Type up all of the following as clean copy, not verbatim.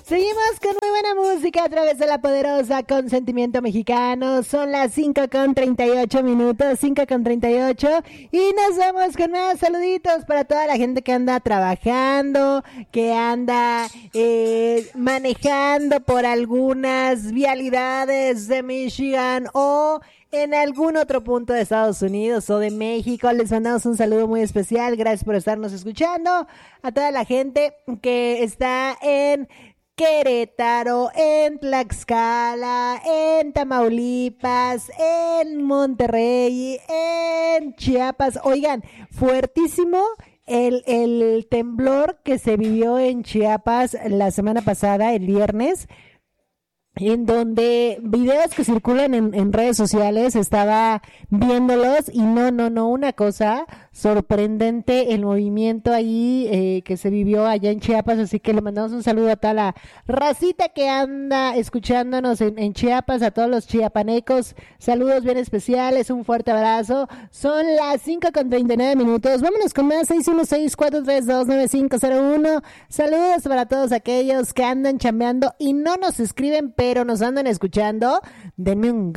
Seguimos con muy buena música a través de la poderosa Consentimiento Mexicano. Son las 5:38, 5:38. Y nos vamos con más saluditos para toda la gente que anda trabajando, que anda manejando por algunas vialidades de Michigan o en algún otro punto de Estados Unidos o de México. Les mandamos un saludo muy especial. Gracias por estarnos escuchando. A toda la gente que está en Querétaro, en Tlaxcala, en Tamaulipas, en Monterrey, en Chiapas. Oigan, fuertísimo el temblor que se vivió en Chiapas la semana pasada, el viernes, en donde videos que circulan en redes sociales, estaba viéndolos y no, una cosa sorprendente el movimiento ahí que se vivió allá en Chiapas, así que le mandamos un saludo a toda la racita que anda escuchándonos en Chiapas, a todos los chiapanecos, saludos bien especiales, un fuerte abrazo. Son las 5:39, vámonos con más. 616-432-9501. Saludos para todos aquellos que andan chambeando y no nos escriben, pero nos andan escuchando. Denme un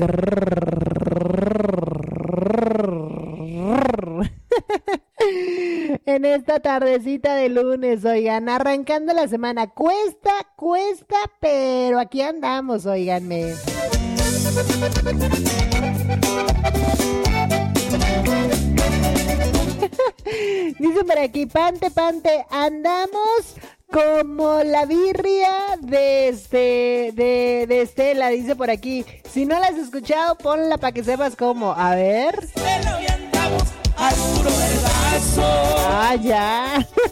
en esta tardecita de lunes, oigan, arrancando la semana. Cuesta, pero aquí andamos, oiganme. Dice por aquí, pante, andamos como la birria de Estela, dice por aquí. Si no la has escuchado, ponla para que sepas cómo. A ver. Al puro vergazo. Ah, ya.